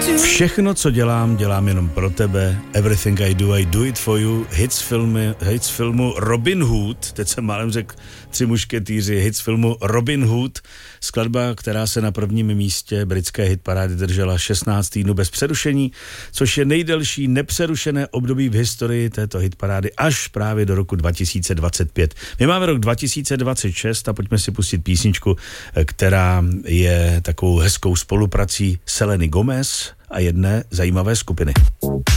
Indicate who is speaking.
Speaker 1: Všechno, co dělám, dělám jenom pro tebe. Everything I do it for you. Hits filmu Robin Hood. Teď jsem málem řekl Tři mušketýři. Hits filmu Robin Hood. Skladba, která se na prvním místě britské hitparády držela 16 týdnů bez přerušení, což je nejdelší nepřerušené období v historii této hitparády až právě do roku 2025. My máme rok 2026 a pojďme si pustit písničku, která je takovou hezkou spoluprací Seleny Gomez a jedné zajímavé skupiny.